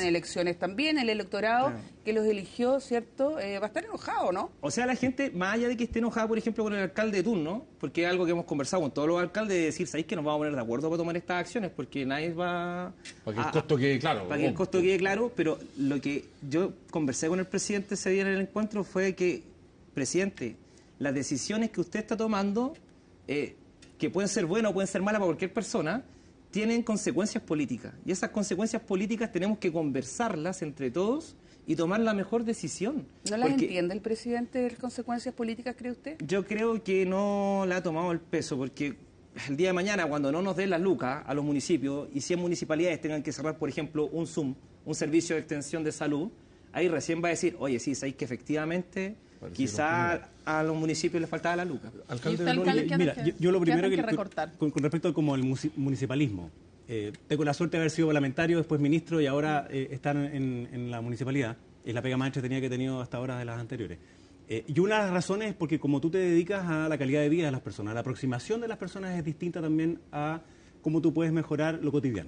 vienen elecciones también, el electorado que los eligió, ¿cierto? Va a estar enojado, ¿no? O sea, la gente, más allá de que esté enojada, por ejemplo, con el alcalde de turno, porque es algo que hemos conversado con todos los alcaldes, de decir, ¿sabéis que nos vamos a poner de acuerdo para tomar estas acciones? Porque nadie va... Para que el costo quede claro. Para que el costo quede claro, pero lo que yo conversé con el presidente ese día en el encuentro fue que, presidente, las decisiones que usted está tomando, que pueden ser buenas o pueden ser malas para cualquier persona, tienen consecuencias políticas. Y esas consecuencias políticas tenemos que conversarlas entre todos y tomar la mejor decisión. ¿No las entiende el presidente de las consecuencias políticas, cree usted? Yo creo que no le ha tomado el peso, porque el día de mañana, cuando no nos den las lucas a los municipios y 100 municipalidades tengan que cerrar, por ejemplo, un SUM, un servicio de extensión de salud, ahí recién va a decir, oye, sí, sabéis que efectivamente quizá a los municipios les faltaba la luca. Mira, yo lo primero que recortar con respecto a como el municipalismo, tengo la suerte de haber sido parlamentario, después ministro y ahora estar en la municipalidad. Es la pega más entretenida que he tenido hasta ahora de las anteriores. Y una de las razones es porque como tú te dedicas a la calidad de vida de las personas, la aproximación de las personas es distinta también a cómo tú puedes mejorar lo cotidiano.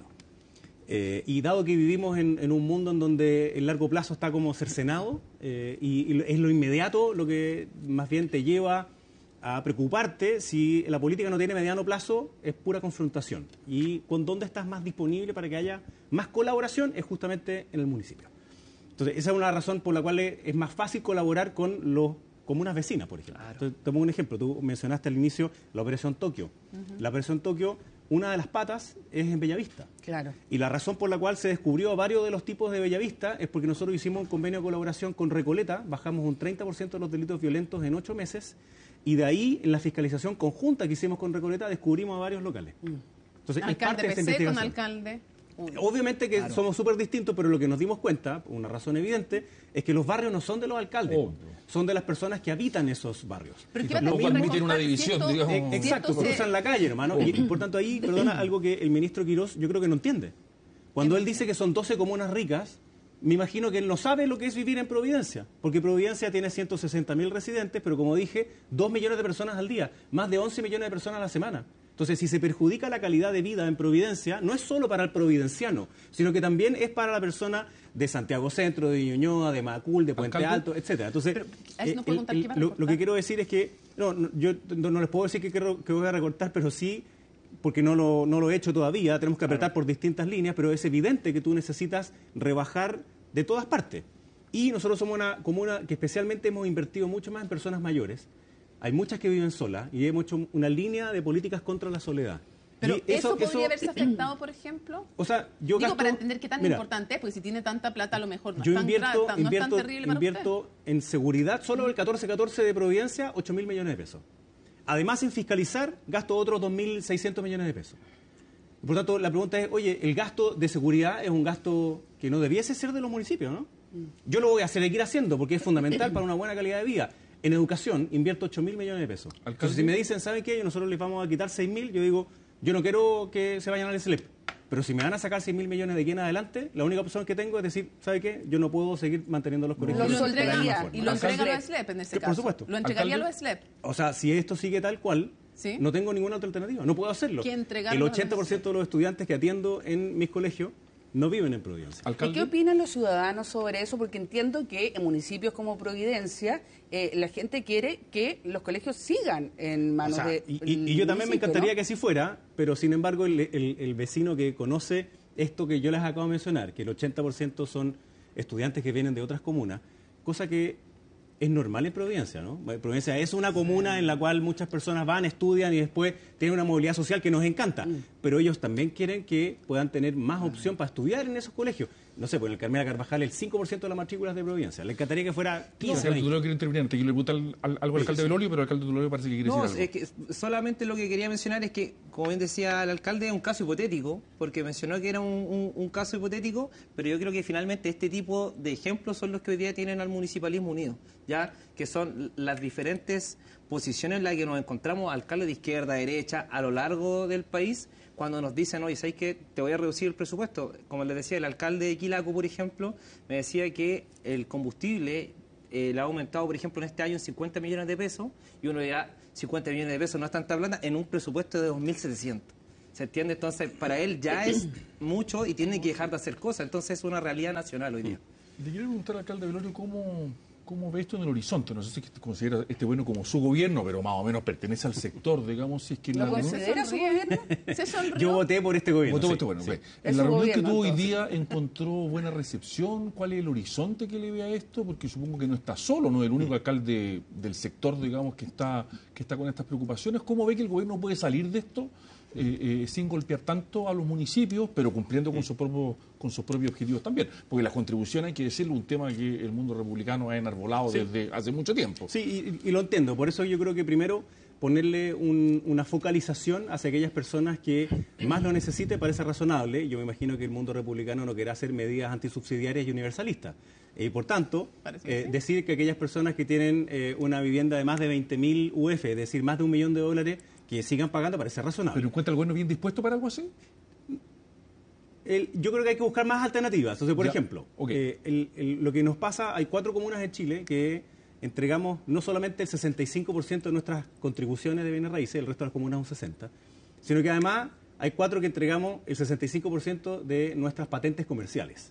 Y dado que vivimos en un mundo en donde el largo plazo está como cercenado y es lo inmediato lo que más bien te lleva a preocuparte, si la política no tiene mediano plazo, es pura confrontación. Y con dónde estás más disponible para que haya más colaboración es justamente en el municipio. Entonces, esa es una razón por la cual es más fácil colaborar con los comunas vecinas, por ejemplo. Claro. Entonces, te pongo un ejemplo. Tú mencionaste al inicio la Operación Tokio. La Operación Tokio, una de las patas es en Bellavista. Claro. Y la razón por la cual se descubrió varios de los tipos de Bellavista es porque nosotros hicimos un convenio de colaboración con Recoleta, bajamos un 30% de los delitos violentos en 8 meses, y de ahí, en la fiscalización conjunta que hicimos con Recoleta, descubrimos a varios locales. Entonces, alcalde es parte de esta PC investigación. con alcalde... Obviamente que somos súper distintos, pero lo que nos dimos cuenta, una razón evidente, es que los barrios no son de los alcaldes, son de las personas que habitan esos barrios. Pero los barrios tienen una división, digamos. Exacto, cruzan la calle, hermano. Y por tanto ahí, perdona, algo que el ministro Quirós yo creo que no entiende. Cuando él dice que son 12 comunas ricas, me imagino que él no sabe lo que es vivir en Providencia, porque Providencia tiene 160.000 residentes, pero como dije, 2 millones de personas al día, más de 11 millones de personas a la semana. Entonces, si se perjudica la calidad de vida en Providencia, no es solo para el providenciano, sino que también es para la persona de Santiago Centro, de Ñuñoa, de Macul, de Puente Alto, etcétera. Entonces, lo que quiero decir es que, yo no les puedo decir que voy a recortar, pero sí, porque no lo he hecho todavía, tenemos que apretar por distintas líneas, pero es evidente que tú necesitas rebajar de todas partes. Y nosotros somos una comuna que especialmente hemos invertido mucho más en personas mayores. Hay muchas que viven solas y hemos hecho una línea de políticas contra la soledad. Pero eso podría haberse afectado, por ejemplo. O sea, yo gasto, para entender qué tan importante es, porque si tiene tanta plata a lo mejor no yo es tan terrible para invierto en seguridad, solo el 1414 de Providencia, 8.000 millones de pesos. Además, en fiscalizar, gasto otros 2.600 millones de pesos. Por tanto, la pregunta es, oye, el gasto de seguridad es un gasto que no debiese ser de los municipios, ¿no? Yo lo voy a seguir haciendo porque es fundamental para una buena calidad de vida. En educación invierto 8.000 millones de pesos. Entonces, si me dicen, ¿saben qué? Nosotros les vamos a quitar 6.000, yo digo, yo no quiero que se vayan al SLEP. Pero si me van a sacar 6.000 millones de aquí en adelante, la única opción que tengo es decir, ¿sabe qué? Yo no puedo seguir manteniendo los colegios. Lo entregaría, y lo entrega a los SLEP en ese caso. Por supuesto. Lo entregaría a los SLEP. O sea, si esto sigue tal cual, ¿sí? No tengo ninguna otra alternativa. No puedo hacerlo. El 80% de los estudiantes que atiendo en mis colegios no viven en Providencia. ¿Y qué opinan los ciudadanos sobre eso? Porque entiendo que en municipios como Providencia la gente quiere que los colegios sigan en manos de... Y yo también me encantaría que así fuera, pero sin embargo el vecino que conoce esto que yo les acabo de mencionar, que el 80% son estudiantes que vienen de otras comunas, cosa que es normal en Providencia, ¿no? Providencia es una comuna en la cual muchas personas van, estudian y después tienen una movilidad social que nos encanta, pero ellos también quieren que puedan tener más opción para estudiar en esos colegios. No sé, pues en el Carmela Carvajal el 5% de las matrículas de Providencia. Le encantaría que fuera 15%. El alcalde Tulio quiere intervenir antes. Yo le pregunto algo al alcalde Belolio, pero el alcalde Tulio parece que quiere decir algo. Es que solamente lo que quería mencionar es que, como bien decía el alcalde, es un caso hipotético, porque mencionó que era un caso hipotético, pero yo creo que finalmente este tipo de ejemplos son los que hoy día tienen al municipalismo unido, ya que son las diferentes posiciones en las que nos encontramos, alcaldes de izquierda, derecha, a lo largo del país, cuando nos dicen, oye, ¿sabes qué? Te voy a reducir el presupuesto. Como les decía, el alcalde de Quilaco, por ejemplo, me decía que el combustible le ha aumentado, por ejemplo, en este año en 50 millones de pesos, y uno dirá, 50 millones de pesos no es tanta plata, en un presupuesto de 2.700. O ¿Se entiende? Entonces, para él ya es mucho y tiene que dejar de hacer cosas. Entonces, es una realidad nacional hoy día. Le quiero preguntar al alcalde Velorio cómo ve esto en el horizonte. No sé si considera este bueno como su gobierno, pero más o menos pertenece al sector, digamos, si es que... ¿Lo considera su gobierno? Yo voté por este gobierno. Votó por este gobierno, sí. En la reunión que tuvo hoy día, ¿encontró buena recepción? ¿Cuál es el horizonte que le ve a esto? Porque supongo que no está solo, no es el único alcalde del sector, digamos, que está con estas preocupaciones. ¿Cómo ve que el gobierno puede salir de esto sin golpear tanto a los municipios, pero cumpliendo con sus propios objetivos también? Porque las contribuciones, hay que decirlo, un tema que el mundo republicano ha enarbolado desde hace mucho tiempo. Sí, y lo entiendo. Por eso yo creo que primero ponerle una focalización hacia aquellas personas que más lo necesiten parece razonable. Yo me imagino que el mundo republicano no querrá hacer medidas antisubsidiarias y universalistas. Y por tanto, decir que aquellas personas que tienen una vivienda de más de 20.000 UF, es decir, más de $1 millón, que sigan pagando, parece razonable. ¿Pero encuentra el gobierno bien dispuesto para algo así? Yo creo que hay que buscar más alternativas. Entonces, por ejemplo, lo que nos pasa, hay 4 comunas en Chile que entregamos no solamente el 65% de nuestras contribuciones de bienes raíces, el resto de las comunas un 60%, sino que además hay 4 que entregamos el 65% de nuestras patentes comerciales.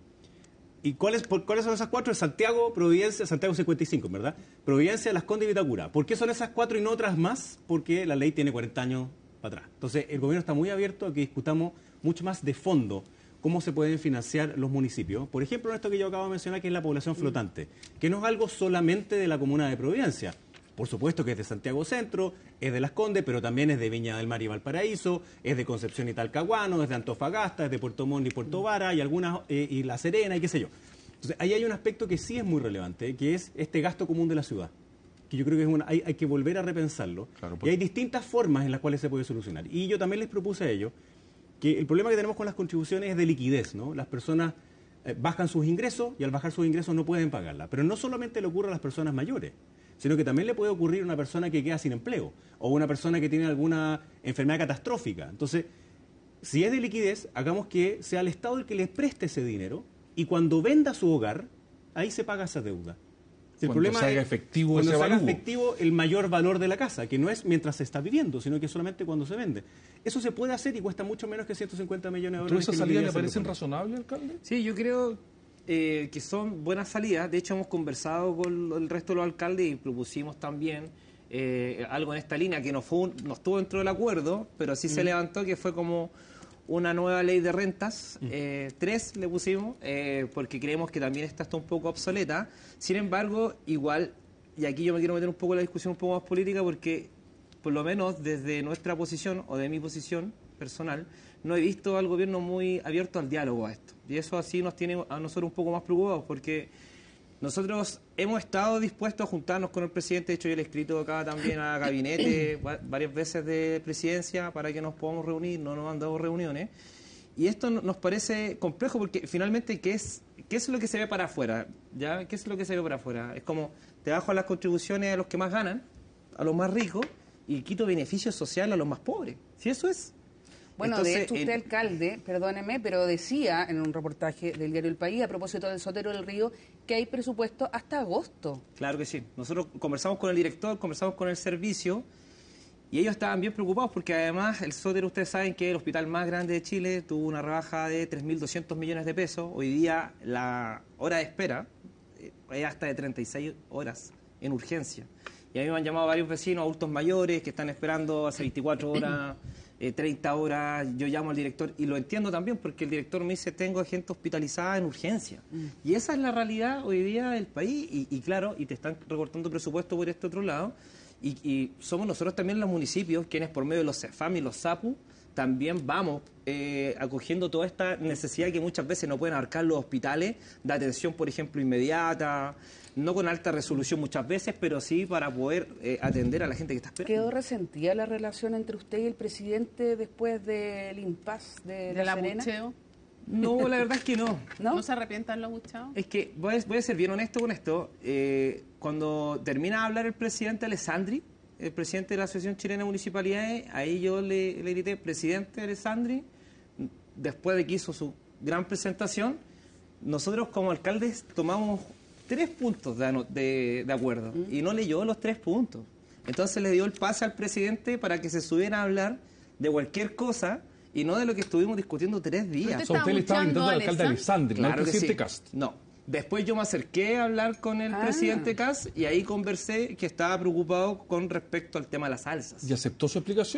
¿Y cuáles son esas 4? Santiago, Providencia, Santiago 55, ¿verdad? Providencia, Las Condes y Vitacura. ¿Por qué son esas 4 y no otras más? Porque la ley tiene 40 años para atrás. Entonces, el gobierno está muy abierto a que discutamos mucho más de fondo cómo se pueden financiar los municipios. Por ejemplo, esto que yo acabo de mencionar, que es la población flotante, que no es algo solamente de la comuna de Providencia. Por supuesto que es de Santiago Centro, es de Las Condes, pero también es de Viña del Mar y Valparaíso, es de Concepción y Talcahuano, es de Antofagasta, es de Puerto Montt y Puerto Vara, y La Serena, y qué sé yo. Entonces, ahí hay un aspecto que sí es muy relevante, que es este gasto común de la ciudad, que yo creo que hay que volver a repensarlo. Claro, pues. Y hay distintas formas en las cuales se puede solucionar. Y yo también les propuse a ellos que el problema que tenemos con las contribuciones es de liquidez, ¿no? Las personas bajan sus ingresos y al bajar sus ingresos no pueden pagarla. Pero no solamente le ocurre a las personas mayores, sino que también le puede ocurrir a una persona que queda sin empleo o una persona que tiene alguna enfermedad catastrófica. Entonces, si es de liquidez, hagamos que sea el Estado el que les preste ese dinero y cuando venda su hogar, ahí se paga esa deuda. El problema se haga efectivo cuando se haga efectivo el mayor valor de la casa, que no es mientras se está viviendo, sino que solamente cuando se vende. Eso se puede hacer y cuesta mucho menos que 150 millones de dólares. ¿Esas salidas le parecen razonables, alcalde? Sí, yo creo que son buenas salidas. De hecho, hemos conversado con el resto de los alcaldes y propusimos también algo en esta línea que no estuvo dentro del acuerdo, pero sí se levantó, que fue como una nueva ley de rentas. 3 le pusimos, porque creemos que también esta está un poco obsoleta. Sin embargo, igual, y aquí yo me quiero meter un poco en la discusión un poco más política, porque por lo menos desde nuestra posición, o de mi posición personal, no he visto al gobierno muy abierto al diálogo a esto. Y eso así nos tiene a nosotros un poco más preocupados, porque nosotros hemos estado dispuestos a juntarnos con el presidente. De hecho, yo le he escrito acá también a gabinete varias veces de presidencia para que nos podamos reunir, no nos han dado reuniones. Y esto nos parece complejo porque finalmente, ¿qué es lo que se ve para afuera? ¿Ya? ¿Qué es lo que se ve para afuera? Es como, te bajo las contribuciones a los que más ganan, a los más ricos, y quito beneficios sociales a los más pobres. ¿Sí eso es? Bueno, entonces, de hecho usted, alcalde, perdóneme, pero decía en un reportaje del diario El País, a propósito del Sotero del Río, que hay presupuesto hasta agosto. Claro que sí. Nosotros conversamos con el director, conversamos con el servicio, y ellos estaban bien preocupados porque además el Sotero, ustedes saben que el hospital más grande de Chile tuvo una rebaja de 3.200 millones de pesos. Hoy día la hora de espera es hasta de 36 horas en urgencia. Y a mí me han llamado varios vecinos, adultos mayores, que están esperando hace 24 horas, 30 horas. Yo llamo al director y lo entiendo también porque el director me dice, tengo gente hospitalizada en urgencia. Y esa es la realidad hoy día del país. Y claro, y te están recortando presupuesto por este otro lado. Y somos nosotros también los municipios quienes por medio de los CEFAM y los SAPU también vamos acogiendo toda esta necesidad que muchas veces no pueden abarcar los hospitales de atención, por ejemplo, inmediata, no con alta resolución muchas veces, pero sí para poder atender a la gente que está esperando. ¿Quedó resentida la relación entre usted y el presidente después del impasse de La Serena? Abucheo? No, la verdad es que no. ¿No se arrepientan los abucheados? Es que voy a ser bien honesto con esto. Cuando termina de hablar el presidente Alessandri, el presidente de la Asociación Chilena de Municipalidades, ahí yo le grité, presidente Alessandri, después de que hizo su gran presentación, nosotros como alcaldes tomamos 3 puntos de acuerdo y no leyó los 3 puntos. Entonces le dio el pase al presidente para que se subiera a hablar de cualquier cosa y no de lo que estuvimos discutiendo 3 días. O sea, usted le estaba gritando al alcalde Alessandri, claro, no al presidente sí. Kast. No. Después yo me acerqué a hablar con el presidente Kast y ahí conversé que estaba preocupado con respecto al tema de las salsas. ¿Y aceptó su explicación?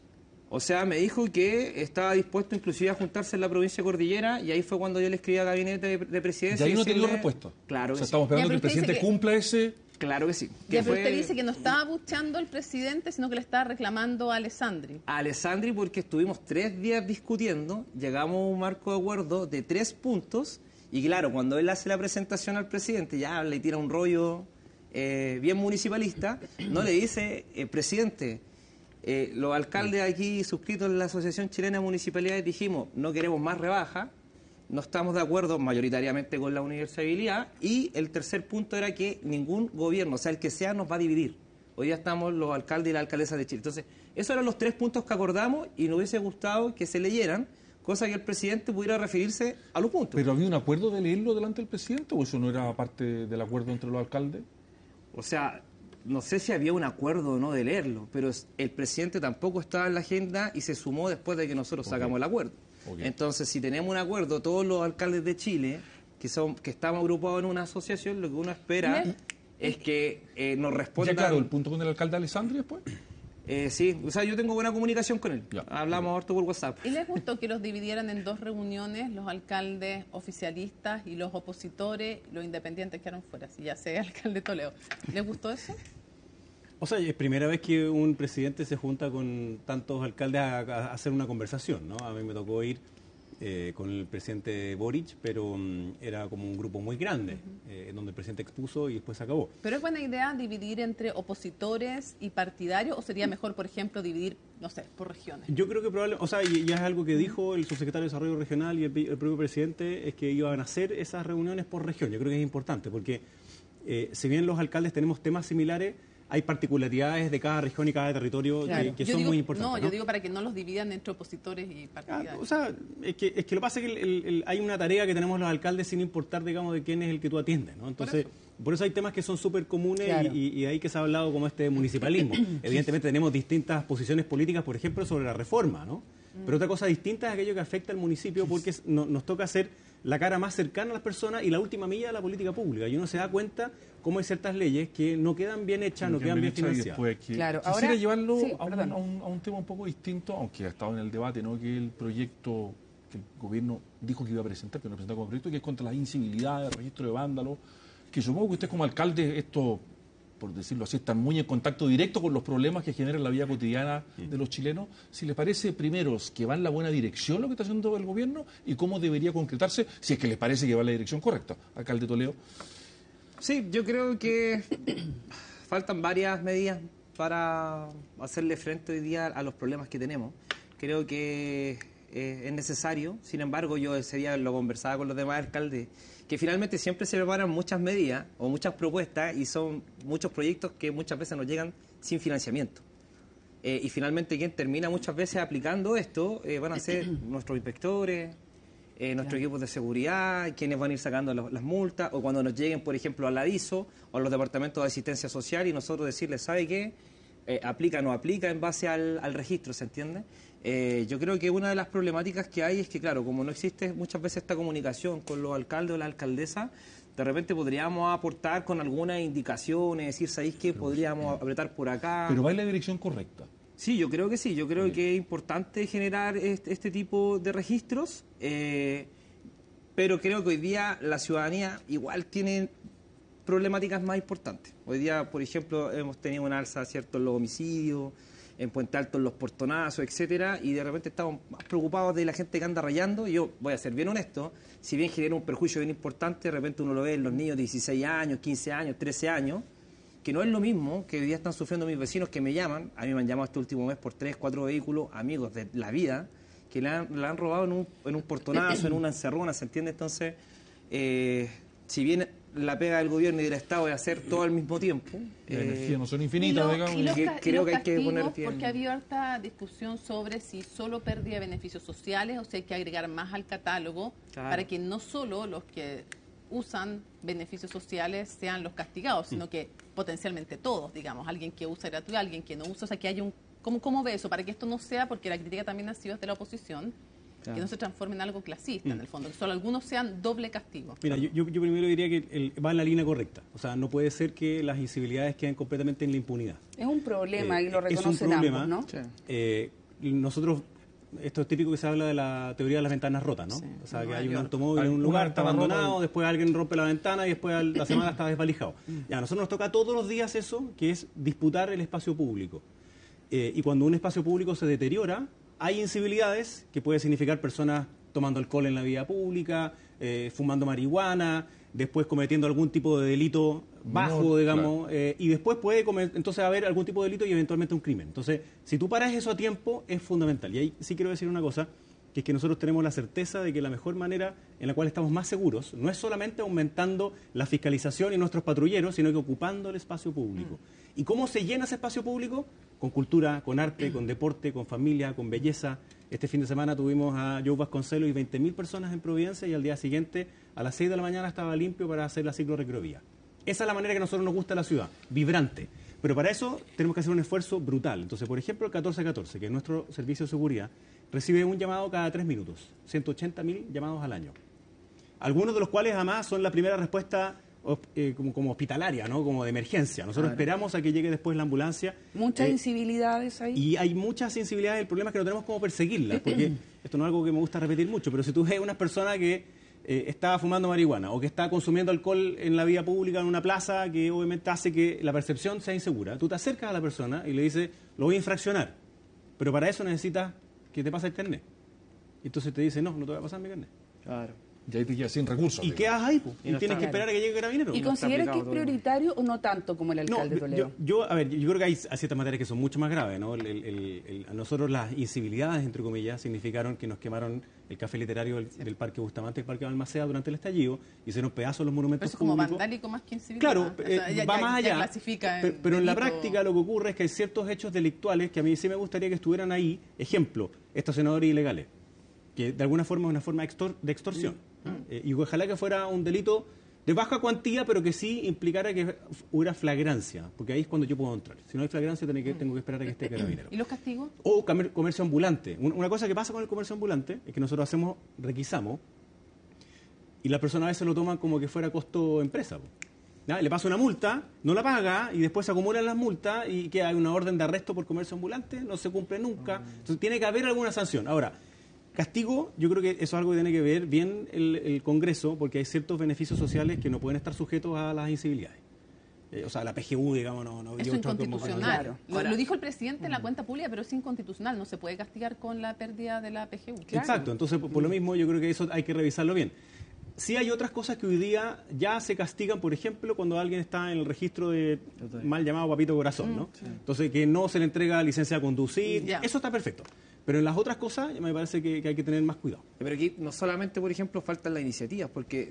O sea, me dijo que estaba dispuesto inclusive a juntarse en la provincia de Cordillera y ahí fue cuando yo le escribí a gabinete de presidencia. Y ahí no te dio respuesta. Claro, o sea, estamos esperando que el presidente cumpla ese... Claro que sí. Ya, pero usted dice que no estaba buchando al presidente, sino que le estaba reclamando a Alessandri. A Alessandri porque estuvimos 3 días discutiendo, llegamos a un marco de acuerdo de 3 puntos y claro, cuando él hace la presentación al presidente, ya le tira un rollo bien municipalista, no le dice, presidente, los alcaldes aquí suscritos en la Asociación Chilena de Municipalidades dijimos, no queremos más rebaja, no estamos de acuerdo mayoritariamente con la universabilidad y el tercer punto era que ningún gobierno, o sea, el que sea, nos va a dividir. Hoy ya estamos los alcaldes y la alcaldesa de Chile. Entonces, esos eran los 3 puntos que acordamos y nos hubiese gustado que se leyeran, cosa que el presidente pudiera referirse a los puntos. ¿Pero había un acuerdo de leerlo delante del presidente o eso no era parte del acuerdo entre los alcaldes? O sea, no sé si había un acuerdo o no de leerlo, pero el presidente tampoco estaba en la agenda y se sumó después de que nosotros sacamos el acuerdo. Entonces, si tenemos un acuerdo, todos los alcaldes de Chile, que estamos agrupados en una asociación, lo que uno espera es que nos respondan... ¿Ya claro el punto con el alcalde Alessandri después? Sí, o sea, yo tengo buena comunicación con él. Ya. Hablamos harto por WhatsApp. ¿Y les gustó que los dividieran en 2 reuniones, los alcaldes oficialistas y los opositores, los independientes quedaron fuera, si ya sea alcalde Toledo? ¿Les gustó eso? O sea, es primera vez que un presidente se junta con tantos alcaldes a hacer una conversación, ¿no? A mí me tocó ir con el presidente Boric, pero era como un grupo muy grande, en donde el presidente expuso y después se acabó. ¿Pero es buena idea dividir entre opositores y partidarios o sería mejor, por ejemplo, dividir, no sé, por regiones? Yo creo que probablemente, o sea, y ya es algo que dijo el subsecretario de Desarrollo Regional y el propio presidente, es que iban a hacer esas reuniones por región. Yo creo que es importante porque si bien los alcaldes tenemos temas similares, hay particularidades de cada región y cada territorio que son muy importantes. No, yo digo para que no los dividan entre opositores y partidarios. O sea, es que lo que pasa es que hay una tarea que tenemos los alcaldes sin importar, digamos, de quién es el que tú atiendes, ¿no? Entonces, por eso hay temas que son súper comunes y ahí que se ha hablado como este municipalismo. Evidentemente tenemos distintas posiciones políticas, por ejemplo, sobre la reforma, ¿no? Pero otra cosa distinta es aquello que afecta al municipio porque nos toca hacer la cara más cercana a las personas y la última milla de la política pública. Y uno se da cuenta cómo hay ciertas leyes que no quedan bien hechas, no quedan bien financiadas. Claro, quisiera llevarlo a un tema un poco distinto, aunque ha estado en el debate, ¿no? Que el proyecto que el gobierno dijo que iba a presentar, que no presentó como proyecto, que es contra las incivilidades, el registro de vándalos, que supongo que usted como alcalde, esto, por decirlo así, están muy en contacto directo con los problemas que genera la vida cotidiana de los chilenos. Si les parece, primero, que va en la buena dirección lo que está haciendo el gobierno y cómo debería concretarse, si es que les parece que va en la dirección correcta. Alcalde Toledo. Sí, yo creo que faltan varias medidas para hacerle frente hoy día a los problemas que tenemos. Creo que es necesario, sin embargo, yo ese día lo conversaba con los demás alcaldes, que finalmente siempre se preparan muchas medidas o muchas propuestas y son muchos proyectos que muchas veces nos llegan sin financiamiento. Y finalmente quien termina muchas veces aplicando esto van a ser nuestros inspectores, nuestros equipos de seguridad, quienes van a ir sacando las multas, o cuando nos lleguen, por ejemplo, al ADISO o a los departamentos de asistencia social y nosotros decirles, ¿sabe qué? Aplica o no aplica en base al registro, ¿se entiende? Yo creo que una de las problemáticas que hay es que, claro, como no existe muchas veces esta comunicación con los alcaldes o la alcaldesa, de repente podríamos aportar con algunas indicaciones, decir, ¿sabéis qué? Podríamos apretar por acá. Pero va en la dirección correcta. Sí, yo creo que sí. Yo creo que es importante generar este tipo de registros, pero creo que hoy día la ciudadanía igual tiene problemáticas más importantes. Hoy día, por ejemplo, hemos tenido un alza, ¿cierto?, en los homicidios, en Puente Alto en los portonazos, etcétera, y de repente estamos más preocupados de la gente que anda rayando. Y yo voy a ser bien honesto, si bien genera un perjuicio bien importante, de repente uno lo ve en los niños de 16 años, 15 años, 13 años, que no es lo mismo que hoy día están sufriendo mis vecinos que me llaman. A mí me han llamado este último mes por 3, 4 vehículos, amigos de la vida, que le han robado en un portonazo, en una encerrona, ¿se entiende? Entonces, si bien la pega del gobierno y del Estado es hacer todo al mismo tiempo. Las energías no son infinitas, digamos. Creo que hay que poner tiempo. Porque ha habido harta discusión sobre si solo pérdida beneficios sociales o si hay que agregar más al catálogo para que no solo los que usan beneficios sociales sean los castigados, sino que potencialmente todos, digamos, alguien que usa gratuito, alguien que no usa, o sea, que haya un ¿Cómo ve eso? Para que esto no sea, porque la crítica también ha sido desde la oposición, que no se transforme en algo clasista, en el fondo, que solo algunos sean doble castigo. Mira, yo primero diría que va en la línea correcta. O sea, no puede ser que las incivilidades queden completamente en la impunidad. Es un problema y lo reconocen ambos, ¿no? Sí. Nosotros, esto es típico que se habla de la teoría de las ventanas rotas, ¿no? Sí. O sea, que hay un automóvil en un lugar, está abandonado, después alguien rompe la ventana y después la semana está desvalijado. Ya, a nosotros nos toca todos los días eso, que es disputar el espacio público. Y cuando un espacio público se deteriora, hay incivilidades que puede significar personas tomando alcohol en la vía pública, fumando marihuana, después cometiendo algún tipo de delito bajo, digamos, y después puede entonces haber algún tipo de delito y eventualmente un crimen. Entonces, si tú paras eso a tiempo, es fundamental. Y ahí sí quiero decir una cosa, que es que nosotros tenemos la certeza de que la mejor manera en la cual estamos más seguros no es solamente aumentando la fiscalización y nuestros patrulleros, sino que ocupando el espacio público. ¿Y cómo se llena ese espacio público? Con cultura, con arte, con deporte, con familia, con belleza. Este fin de semana tuvimos a Joe Vasconcelos y 20.000 personas en Providencia y al día siguiente a las 6 de la mañana estaba limpio para hacer la ciclorrecreovía. Esa es la manera que a nosotros nos gusta la ciudad, vibrante. Pero para eso tenemos que hacer un esfuerzo brutal. Entonces, por ejemplo, el 1414, que es nuestro servicio de seguridad, recibe un llamado cada 3 minutos, 180.000 llamados al año. Algunos de los cuales además son la primera respuesta como hospitalaria, ¿no? Como de emergencia. Nosotros esperamos a que llegue después la ambulancia. Muchas incivilidades ahí. Y hay muchas incivilidades. El problema es que no tenemos cómo perseguirlas, porque esto no es algo que me gusta repetir mucho, pero si tú ves una persona que está fumando marihuana o que está consumiendo alcohol en la vía pública en una plaza, que obviamente hace que la percepción sea insegura, tú te acercas a la persona y le dices, lo voy a infraccionar, pero para eso necesitas que te pase el carnet. Y entonces te dice, no te voy a pasar mi carnet. Claro. Y ahí te quedas sin recursos. ¿Y qué haces ahí? Y tienes que esperar a que llegue Carabinero. ¿Y considera que es prioritario o no tanto como el alcalde de Toledo? Yo creo que hay ciertas materias que son mucho más graves, ¿no? A nosotros las incivilidades, entre comillas, significaron que nos quemaron el café literario del Parque Bustamante, el Parque Balmaceda durante el estallido, hicieron pedazos los monumentos públicos. Pero es como vandálico más que incivilidad. Claro, va más allá. Pero en la práctica lo que ocurre es que hay ciertos hechos delictuales que a mí sí me gustaría que estuvieran ahí. Ejemplo, estacionadores ilegales, que de alguna forma es una forma de extorsión. Y ojalá que fuera un delito de baja cuantía, pero que sí implicara que hubiera flagrancia, porque ahí es cuando yo puedo entrar. Si no hay flagrancia, tengo que esperar a que esté Carabinero. ¿Y los castigos? O comercio ambulante. Una cosa que pasa con el comercio ambulante es que nosotros requisamos, y la persona a veces lo toma como que fuera costo empresa. ¿Ya? Le pasa una multa, no la paga, y después se acumulan las multas, y que hay una orden de arresto por comercio ambulante, no se cumple nunca. Entonces tiene que haber alguna sanción. Ahora, castigo, yo creo que eso es algo que tiene que ver bien el Congreso, porque hay ciertos beneficios sociales que no pueden estar sujetos a las incivilidades. O sea, la PGU, digamos, no... Es inconstitucional. Lo dijo el presidente en la cuenta pública, pero es inconstitucional. No se puede castigar con la pérdida de la PGU. Claro. Exacto. Entonces, por lo mismo, yo creo que eso hay que revisarlo bien. Sí hay otras cosas que hoy día ya se castigan, por ejemplo, cuando alguien está en el registro de mal llamado papito corazón, ¿no? Sí. Entonces, que no se le entrega licencia a conducir. Eso está perfecto. Pero en las otras cosas me parece que hay que tener más cuidado. Pero aquí no solamente, por ejemplo, faltan las iniciativas, porque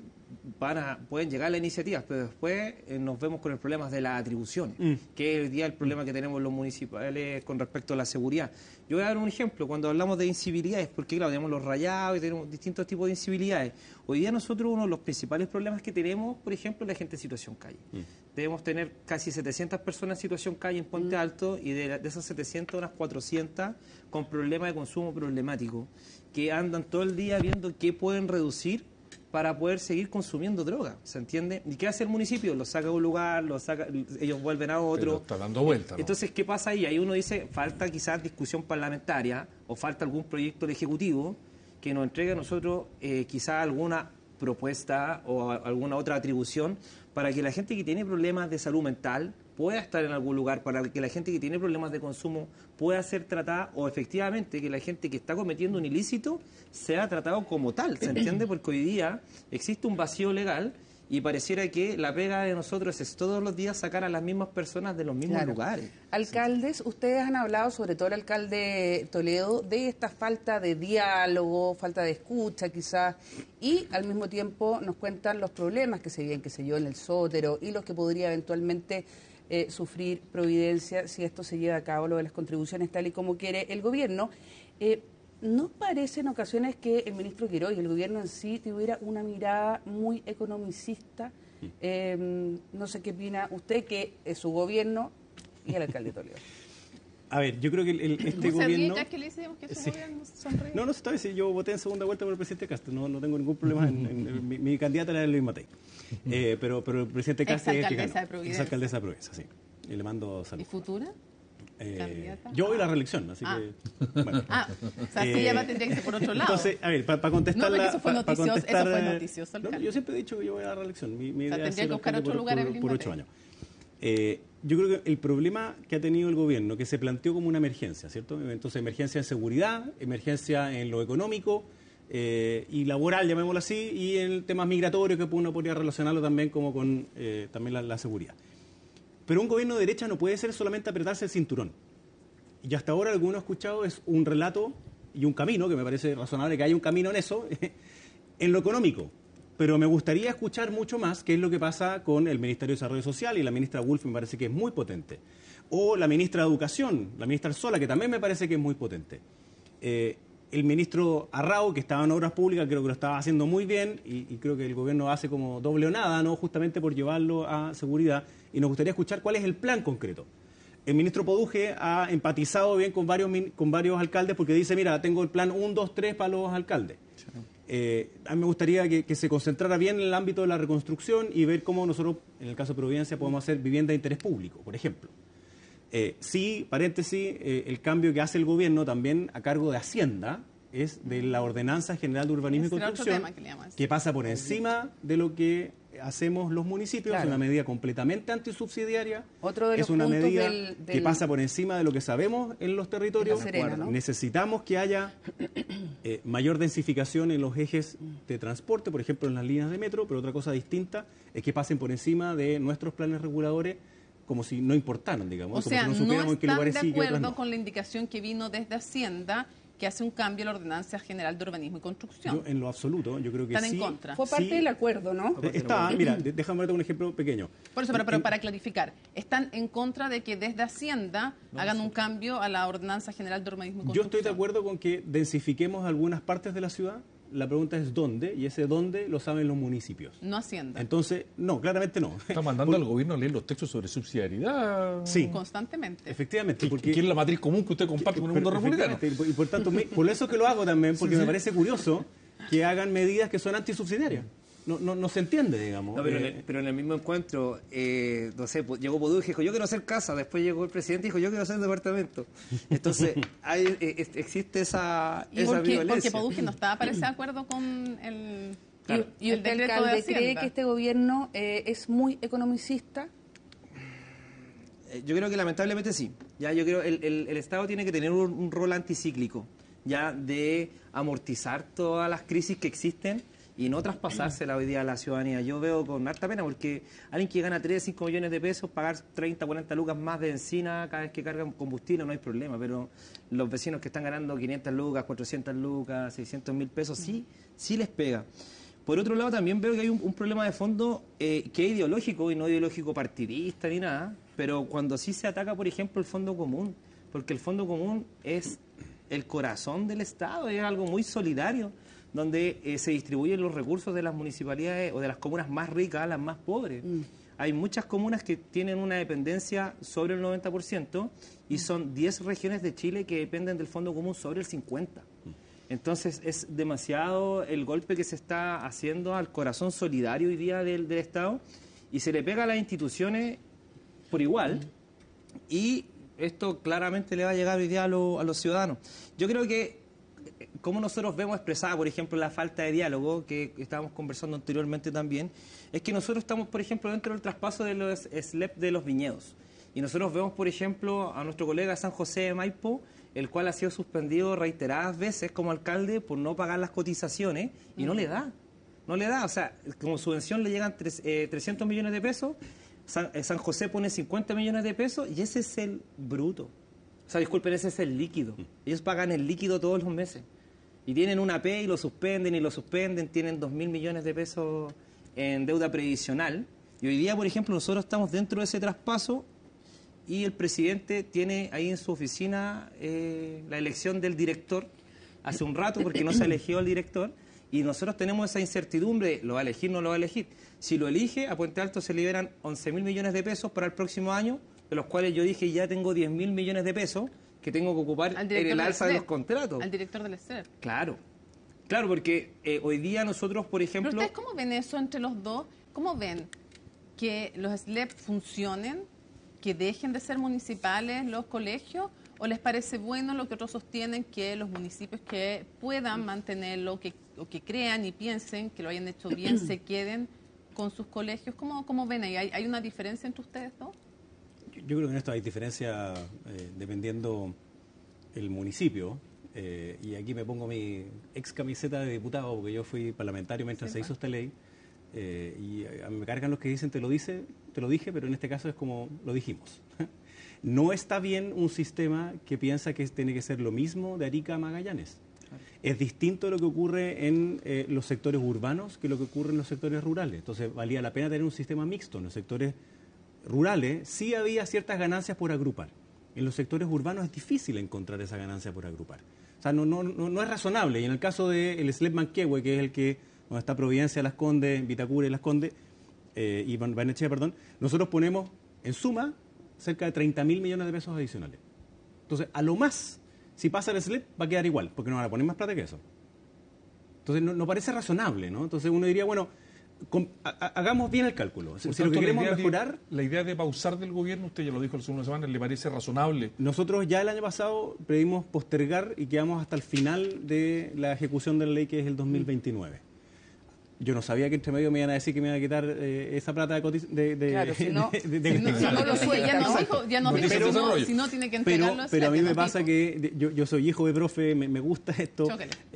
pueden llegar las iniciativas, pero después nos vemos con el problema de las atribuciones, que es hoy día el problema que tenemos los municipales con respecto a la seguridad. Yo voy a dar un ejemplo, cuando hablamos de incivilidades, porque claro, tenemos los rayados y tenemos distintos tipos de incivilidades. Hoy día nosotros uno de los principales problemas que tenemos, por ejemplo, es la gente en situación calle. Debemos tener casi 700 personas en situación calle en Puente Alto y de esas 700, unas 400 con problemas de consumo problemático, que andan todo el día viendo qué pueden reducir para poder seguir consumiendo droga, ¿se entiende? ¿Y qué hace el municipio? Los saca de un lugar, ellos vuelven a otro. Pero está dando vuelta, ¿no? Entonces, ¿qué pasa ahí? Ahí uno dice, falta quizás discusión parlamentaria o falta algún proyecto del Ejecutivo que nos entregue a nosotros quizás alguna propuesta o alguna otra atribución para que la gente que tiene problemas de salud mental pueda estar en algún lugar, para que la gente que tiene problemas de consumo pueda ser tratada, o efectivamente que la gente que está cometiendo un ilícito sea tratado como tal, ¿se entiende? Porque hoy día existe un vacío legal y pareciera que la pega de nosotros es todos los días sacar a las mismas personas de los mismos lugares. Alcaldes, ustedes han hablado, sobre todo el alcalde Toledo, de esta falta de diálogo, falta de escucha quizás, y al mismo tiempo nos cuentan los problemas que se viven, qué sé yo, en el Sótero, y los que podría eventualmente sufrir Providencia si esto se lleva a cabo, lo de las contribuciones tal y como quiere el gobierno. ¿No parece en ocasiones que el ministro Quirós y el gobierno en sí tuviera una mirada muy economicista? No sé qué opina usted, que es su gobierno, y el alcalde Toledo. A ver, yo creo que este gobierno... Ya que le hicimos que su gobierno sonríe. No, está bien, yo voté en segunda vuelta por el presidente Castro, no tengo ningún problema. Mi candidata era Luis Matei. Pero el presidente Castro es alcaldesa de Providencia. Es alcaldesa de Providencia, sí. Y le mando salud. ¿Y futura? ¿Candidata? Yo voy a la reelección, así que... Bueno. O sea, sí, ya tendría que ser por otro lado. Entonces, a ver, para contestar... No, porque eso fue noticioso, no, yo siempre he dicho que yo voy a la reelección. Mi idea tendría es ser que buscar otro lugar por 8 años. Yo creo que el problema que ha tenido el gobierno, que se planteó como una emergencia, ¿cierto? Entonces, emergencia en seguridad, emergencia en lo económico y laboral, llamémoslo así, y en temas migratorios, que uno podría relacionarlo también como con también la seguridad. Pero un gobierno de derecha no puede ser solamente apretarse el cinturón. Y hasta ahora alguno ha escuchado es un relato y un camino, que me parece razonable que haya un camino en eso, en lo económico. Pero me gustaría escuchar mucho más qué es lo que pasa con el Ministerio de Desarrollo Social, y la ministra Wolf me parece que es muy potente. O la ministra de Educación, la ministra Arzola, que también me parece que es muy potente. El ministro Arrau, que estaba en Obras Públicas, creo que lo estaba haciendo muy bien, y creo que el gobierno hace como doble o nada, ¿no? Justamente por llevarlo a seguridad, y nos gustaría escuchar cuál es el plan concreto. El ministro Poduje ha empatizado bien con varios alcaldes, porque dice, mira, tengo el plan 1, 2, 3 para los alcaldes. A mí me gustaría que se concentrara bien en el ámbito de la reconstrucción y ver cómo nosotros, en el caso de Providencia, podemos hacer vivienda de interés público, por ejemplo. Sí, paréntesis, el cambio que hace el gobierno también a cargo de Hacienda es de la Ordenanza General de Urbanismo y Construcción, que pasa por encima de lo que hacemos los municipios. Claro. Es una medida completamente antisubsidiaria. Es una medida que pasa por encima de lo que sabemos en los territorios. Serena, ¿no? Necesitamos que haya mayor densificación en los ejes de transporte, por ejemplo en las líneas de metro, pero otra cosa distinta es que pasen por encima de nuestros planes reguladores como si no importaran, digamos. O sea, como si no supiéramos en qué lugares están de acuerdo no. con la indicación que vino desde Hacienda, que hace un cambio a la Ordenanza General de Urbanismo y Construcción. Yo, en lo absoluto, yo creo que están sí. en contra. Fue parte del acuerdo, ¿no? Está, mira, déjame darte un ejemplo pequeño. Por eso, pero para clarificar, ¿están en contra de que desde Hacienda hagan un cambio a la Ordenanza General de Urbanismo y Construcción? Yo estoy de acuerdo con que densifiquemos algunas partes de la ciudad. La pregunta es dónde, y ese dónde lo saben los municipios. No Hacienda. Entonces, no, claramente no. Está mandando al gobierno a leer los textos sobre subsidiariedad. Sí. Constantemente. Efectivamente. Porque es la matriz común que usted comparte con el mundo republicano. Y por tanto, por eso es que lo hago también, porque me parece curioso que hagan medidas que son antisubsidiarias. No se entiende, digamos. No, pero en el mismo encuentro, no sé, llegó Poduje y dijo, yo quiero hacer casa. Después llegó el presidente y dijo, yo quiero hacer departamento. Entonces, existe esa violencia. Porque Poduje no estaba, parece, de acuerdo con el... Claro. ¿Y usted, alcalde, cree que este gobierno es muy economicista? Yo creo que lamentablemente sí. Ya, yo creo el Estado tiene que tener un rol anticíclico, ya de amortizar todas las crisis que existen y no traspasársela hoy día a la ciudadanía. Yo veo con harta pena porque alguien que gana 3, 5 millones de pesos, pagar 30, 40 lucas más de benzina cada vez que cargan combustible no hay problema, pero los vecinos que están ganando 500 lucas, 400 lucas, 600.000 pesos, sí les pega. Por otro lado, también veo que hay un problema de fondo que es ideológico y no ideológico partidista ni nada, pero cuando sí se ataca, por ejemplo, el fondo común, porque el fondo común es el corazón del Estado, es algo muy solidario, donde se distribuyen los recursos de las municipalidades o de las comunas más ricas a las más pobres. Hay muchas comunas que tienen una dependencia sobre el 90% y son 10 regiones de Chile que dependen del fondo común sobre el 50%. Entonces es demasiado el golpe que se está haciendo al corazón solidario hoy día del Estado y se le pega a las instituciones por igual y esto claramente le va a llegar hoy día a los ciudadanos. Yo creo que como nosotros vemos expresada, por ejemplo, la falta de diálogo que estábamos conversando anteriormente también, es que nosotros estamos, por ejemplo, dentro del traspaso de los SLEP de los viñedos. Y nosotros vemos, por ejemplo, a nuestro colega de San José de Maipo, el cual ha sido suspendido reiteradas veces como alcalde por no pagar las cotizaciones y no le da. O sea, como subvención le llegan 300 millones de pesos, San José pone 50 millones de pesos y ese es el bruto. O sea, disculpen, ese es el líquido. Ellos pagan el líquido todos los meses. Y tienen una P y lo suspenden, tienen 2.000 millones de pesos en deuda previsional. Y hoy día, por ejemplo, nosotros estamos dentro de ese traspaso y el presidente tiene ahí en su oficina la elección del director hace un rato porque no se eligió el director y nosotros tenemos esa incertidumbre, ¿lo va a elegir o no lo va a elegir? Si lo elige, a Puente Alto se liberan 11.000 millones de pesos para el próximo año, de los cuales yo dije ya tengo 10.000 millones de pesos que tengo que ocupar en el alza de los contratos. Al director del SLEP. Claro, porque hoy día nosotros, por ejemplo... ¿Pero ustedes cómo ven eso entre los dos? ¿Cómo ven que los SLEP funcionen, que dejen de ser municipales los colegios? ¿O les parece bueno lo que otros sostienen, que los municipios que puedan mantenerlo, o que crean y piensen que lo hayan hecho bien, se queden con sus colegios? ¿Cómo ven ahí? ¿Hay una diferencia entre ustedes dos? Yo creo que en esto hay diferencia dependiendo el municipio. Y aquí me pongo mi ex camiseta de diputado, porque yo fui parlamentario mientras se hizo esta ley. Y a mí me cargan los que dicen te lo dije, pero en este caso es como lo dijimos. No está bien un sistema que piensa que tiene que ser lo mismo de Arica a Magallanes. Es distinto lo que ocurre en los sectores urbanos que lo que ocurre en los sectores rurales. Entonces valía la pena tener un sistema mixto. En los sectores rurales sí había ciertas ganancias por agrupar. En los sectores urbanos es difícil encontrar esa ganancia por agrupar. O sea, no es razonable. Y en el caso del SLEP Manquehue, que es el que donde está Providencia, Las Condes, Vitacura y Las Condes, y Barnechea, perdón, nosotros ponemos en suma cerca de 30.000 millones de pesos adicionales. Entonces, a lo más, si pasa el SLEP, va a quedar igual, porque no van a poner más plata que eso. Entonces, no parece razonable, ¿no? Entonces, uno diría, bueno, hagamos bien el cálculo. Si lo que queremos mejorar... La idea de pausar del gobierno, usted ya lo dijo hace unas semanas, ¿le parece razonable? Nosotros ya el año pasado pedimos postergar y quedamos hasta el final de la ejecución de la ley, que es el 2029. Yo no sabía que entre medio me iban a decir que me iban a quitar esa plata de claro, si no lo suelta, ya nos dijo, si no tiene que entregarlo. Pero a mí me pasa que yo soy hijo de profe, me gusta esto.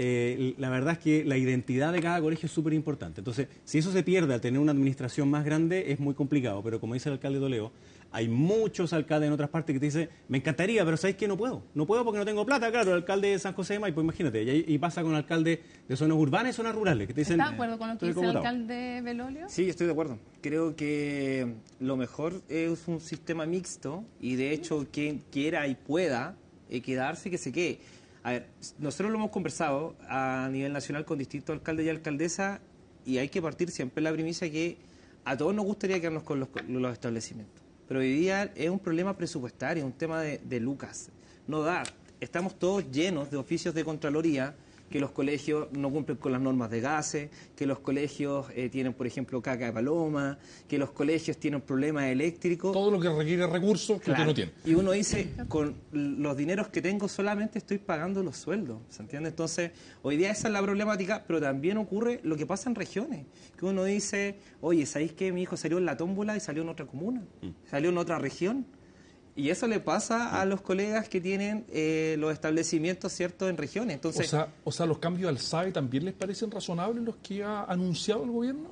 La verdad es que la identidad de cada colegio es súper importante. Entonces, si eso se pierde al tener una administración más grande, es muy complicado. Pero como dice el alcalde Toledo, hay muchos alcaldes en otras partes que te dicen, me encantaría, pero ¿sabes qué? No puedo porque no tengo plata. Claro, el alcalde de San José de Maipo, imagínate. Y pasa con alcaldes de zonas urbanas y zonas rurales que te dicen... ¿Está de acuerdo con lo que dice el alcalde Belolio? Sí, estoy de acuerdo. Creo que lo mejor es un sistema mixto y de hecho quien quiera y pueda quedarse, que se quede. A ver, nosotros lo hemos conversado a nivel nacional con distintos alcaldes y alcaldesas y hay que partir siempre la primicia que a todos nos gustaría quedarnos con los establecimientos. Pero hoy día es un problema presupuestario, un tema de lucas. No da. Estamos todos llenos de oficios de Contraloría, que los colegios no cumplen con las normas de gases, que los colegios tienen, por ejemplo, caca de paloma, que los colegios tienen problemas eléctricos. Todo lo que requiere recursos que usted no tiene. Y uno dice, con los dineros que tengo solamente estoy pagando los sueldos, ¿se entiende? Entonces, hoy día esa es la problemática, pero también ocurre lo que pasa en regiones, que uno dice, oye, ¿sabéis que mi hijo salió en la tómbola y salió en otra comuna? Salió en otra región. Y eso le pasa a los colegas que tienen los establecimientos, ¿cierto?, en regiones. Entonces, o sea, ¿los cambios al SAE también les parecen razonables los que ha anunciado el gobierno?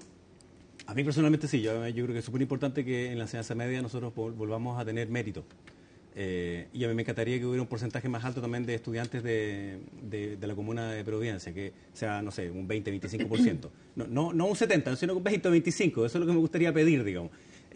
A mí personalmente sí. Yo creo que es súper importante que en la enseñanza media nosotros volvamos a tener mérito. Y a mí me encantaría que hubiera un porcentaje más alto también de estudiantes de la comuna de Providencia, que sea, no sé, un 20-25%. No un 70%, sino un 20 o 25%. Eso es lo que me gustaría pedir, digamos.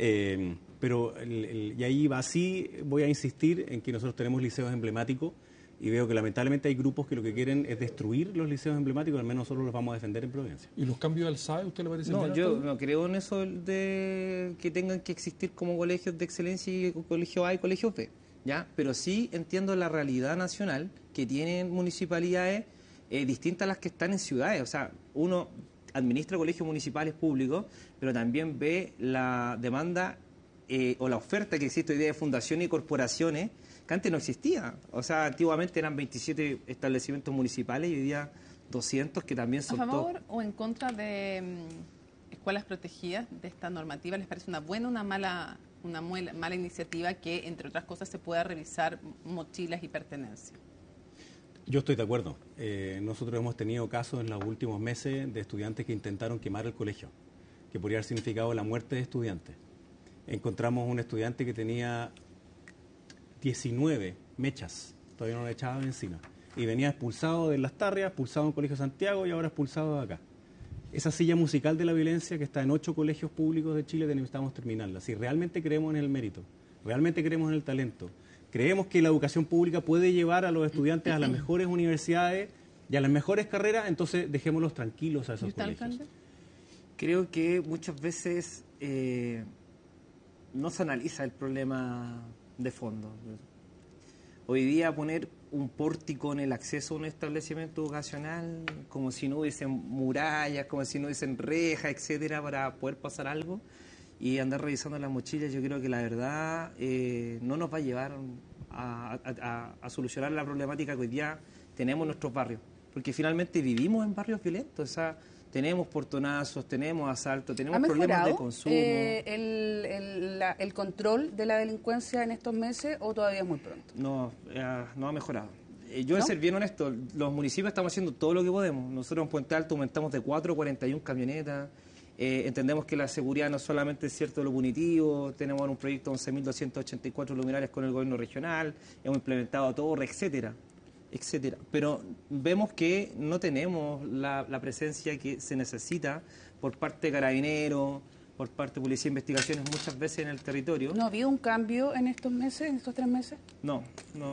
Pero y ahí va así, voy a insistir en que nosotros tenemos liceos emblemáticos y veo que lamentablemente hay grupos que lo que quieren es destruir los liceos emblemáticos, al menos nosotros los vamos a defender en Providencia. ¿Y los cambios al SAE, usted le parece? No, yo no creo en eso de que tengan que existir como colegios de excelencia y colegios A y colegios B, ¿ya? Pero sí entiendo la realidad nacional que tienen municipalidades distintas a las que están en ciudades. O sea, uno administra colegios municipales públicos, pero también ve la demanda o la oferta que existe hoy día de fundaciones y corporaciones que antes no existía. O sea, antiguamente eran 27 establecimientos municipales y hoy día 200, que también son... ¿A favor o en contra de escuelas protegidas, de esta normativa? ¿Les parece una buena o una mala iniciativa que, entre otras cosas, se pueda revisar mochilas y pertenencias? Yo estoy de acuerdo. Nosotros hemos tenido casos en los últimos meses de estudiantes que intentaron quemar el colegio, que podría haber significado la muerte de estudiantes. Encontramos un estudiante que tenía 19 mechas, todavía no le echaban encima, y venía expulsado de Las Tarrias, expulsado en el Colegio Santiago y ahora expulsado de acá. Esa silla musical de la violencia que está en 8 colegios públicos de Chile necesitamos terminarla. Si realmente creemos en el mérito, realmente creemos en el talento, creemos que la educación pública puede llevar a los estudiantes a las mejores universidades y a las mejores carreras, entonces dejémoslos tranquilos a esos colegios. Creo que muchas veces no se analiza el problema de fondo. Hoy día poner un pórtico en el acceso a un establecimiento educacional, como si no hubiesen murallas, como si no hubiesen rejas, etcétera, para poder pasar algo y andar revisando las mochillas, yo creo que la verdad no nos va a llevar a solucionar la problemática que hoy día tenemos en nuestros barrios, porque finalmente vivimos en barrios violentos, o sea, tenemos portonazos, tenemos asaltos, tenemos problemas de consumo. ¿El control de la delincuencia en estos meses o todavía es muy pronto? No ha mejorado. Yo, de ser bien honesto, los municipios estamos haciendo todo lo que podemos. Nosotros en Puente Alto aumentamos de 4 a 41 camionetas. Entendemos que la seguridad no solamente es cierto de lo punitivo, tenemos un proyecto de 11.284 luminarias con el gobierno regional, hemos implementado torres, etcétera. Pero vemos que no tenemos la presencia que se necesita por parte de Carabineros, por parte de Policía de Investigaciones muchas veces en el territorio. ¿No ha habido un cambio en estos meses, en estos 3 meses? No.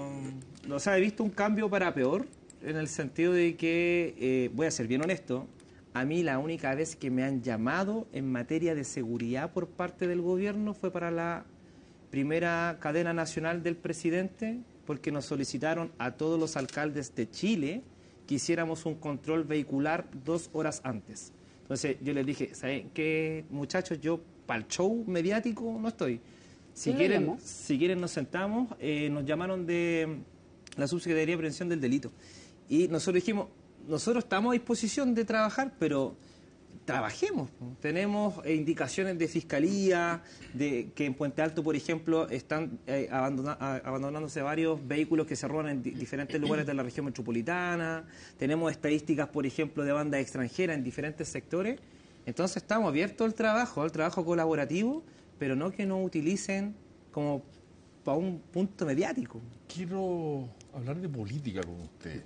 O sea, he visto un cambio para peor, en el sentido de que, voy a ser bien honesto, a mí la única vez que me han llamado en materia de seguridad por parte del gobierno fue para la primera cadena nacional del presidente, porque nos solicitaron a todos los alcaldes de Chile que hiciéramos un control vehicular 2 horas antes. Entonces yo les dije, ¿saben qué, muchachos? Yo para el show mediático no estoy. Si quieren nos sentamos. Nos llamaron de la Subsecretaría de Prevención del Delito. Y nosotros dijimos, nosotros estamos a disposición de trabajar, pero trabajemos. Tenemos indicaciones de Fiscalía, de que en Puente Alto, por ejemplo, están abandonándose varios vehículos que se roban en diferentes lugares de la región metropolitana. Tenemos estadísticas, por ejemplo, de bandas extranjeras en diferentes sectores. Entonces estamos abiertos al trabajo colaborativo, pero no que nos utilicen como para un punto mediático. Quiero hablar de política con usted.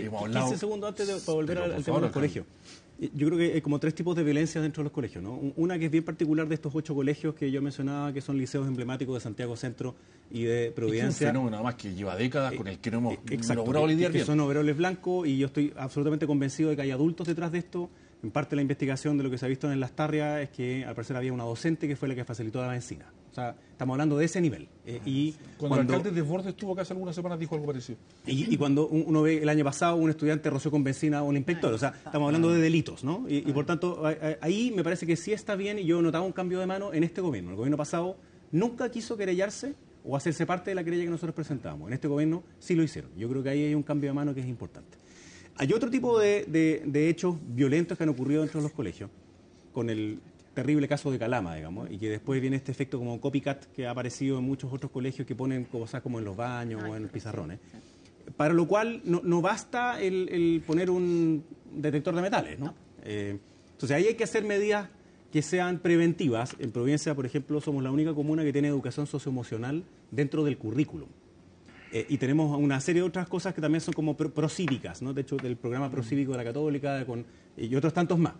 15 segundos antes para volver al tema del colegio. Yo creo que hay como 3 tipos de violencia dentro de los colegios, ¿no? Una que es bien particular de estos 8 colegios que yo mencionaba, que son liceos emblemáticos de Santiago Centro y de Providencia. Es un fenómeno además que lleva décadas con el que no hemos logrado lidiar bien. Que son overoles blancos, y yo estoy absolutamente convencido de que hay adultos detrás de esto. En parte la investigación de lo que se ha visto en Las Tarrias es que al parecer había una docente que fue la que facilitó la benzina. O sea, estamos hablando de ese nivel. Cuando el alcalde Desbordes estuvo acá hace algunas semanas dijo algo parecido. Y cuando uno ve el año pasado un estudiante roció con benzina a un inspector. O sea, estamos hablando de delitos, ¿no? Y por tanto, ahí me parece que sí está bien, y yo notaba un cambio de mano en este gobierno. El gobierno pasado nunca quiso querellarse o hacerse parte de la querella que nosotros presentábamos. En este gobierno sí lo hicieron. Yo creo que ahí hay un cambio de mano que es importante. Hay otro tipo de hechos violentos que han ocurrido dentro de los colegios, con el terrible caso de Calama, digamos, y que después viene este efecto como copycat que ha aparecido en muchos otros colegios que ponen cosas como en los baños o en los pizarrones. Para lo cual no basta el poner un detector de metales, ¿no? Entonces ahí hay que hacer medidas que sean preventivas. En Providencia, por ejemplo, somos la única comuna que tiene educación socioemocional dentro del currículum. Y tenemos una serie de otras cosas que también son como procívicas, ¿no? De hecho, del programa procívico de la Católica y otros tantos más.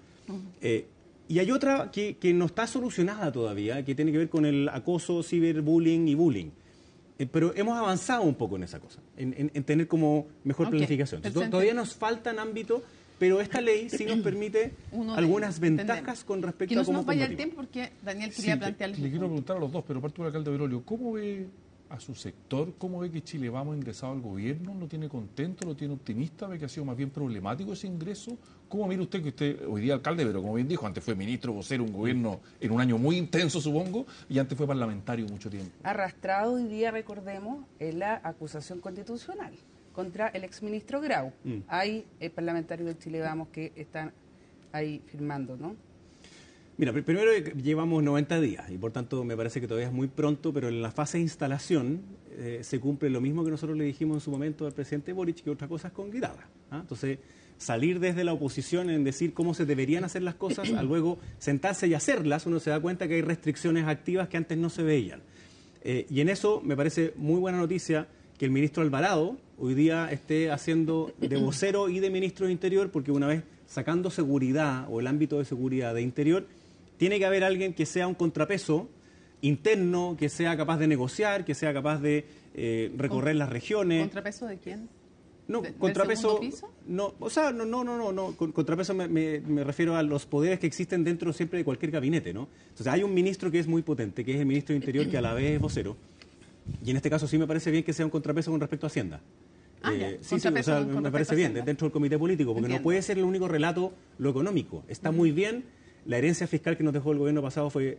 Y hay otra que no está solucionada todavía, que tiene que ver con el acoso, ciberbullying y bullying. Pero hemos avanzado un poco en esa cosa, en tener como mejor planificación. Entonces, todavía nos faltan ámbitos, pero esta ley sí nos permite algunas ventajas con respecto a cómo combatirlo. Que no nos vaya el tiempo, porque Daniel quería plantearle. Le quiero preguntar a los dos, pero parto del alcalde Berolio, ¿cómo ve a su sector? ¿Cómo ve que Chile Vamos ha ingresado al gobierno? ¿Lo tiene contento? ¿Lo tiene optimista? ¿Ve que ha sido más bien problemático ese ingreso? ¿Cómo mira usted, que usted hoy día alcalde, pero como bien dijo, antes fue ministro, vocero, un gobierno en un año muy intenso, supongo, y antes fue parlamentario mucho tiempo? Arrastrado hoy día, recordemos, en la acusación constitucional contra el exministro Grau. Hay parlamentarios de Chile Vamos que están ahí firmando, ¿no? Mira, primero llevamos 90 días y por tanto me parece que todavía es muy pronto, pero en la fase de instalación se cumple lo mismo que nosotros le dijimos en su momento al presidente Boric, que otras cosas con guitarra. Entonces, salir desde la oposición en decir cómo se deberían hacer las cosas, a luego sentarse y hacerlas, uno se da cuenta que hay restricciones activas que antes no se veían. Y en eso me parece muy buena noticia que el ministro Alvarado hoy día esté haciendo de vocero y de ministro de Interior, porque una vez sacando seguridad o el ámbito de seguridad de Interior, tiene que haber alguien que sea un contrapeso interno, que sea capaz de negociar, que sea capaz de recorrer las regiones. ¿Contrapeso de quién? No, contrapeso. No, o sea, no. Contrapeso me refiero a los poderes que existen dentro siempre de cualquier gabinete, ¿no? Entonces hay un ministro que es muy potente, que es el ministro de Interior, que a la vez es vocero. Y en este caso sí me parece bien que sea un contrapeso con respecto a Hacienda. Sí, o sea, me parece bien, dentro del comité político, porque no puede ser el único relato lo económico. Está muy bien, la herencia fiscal que nos dejó el gobierno pasado fue